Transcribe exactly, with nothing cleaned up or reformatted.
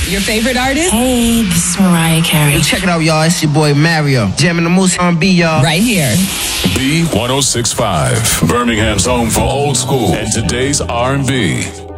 Your favorite artist? Hey, this is Mariah Carey. Yo, check it out, y'all. It's your boy Mario. Jamming the Moose R and B, y'all. Right here. B one oh six point five, Birmingham's home for old school and today's R and B.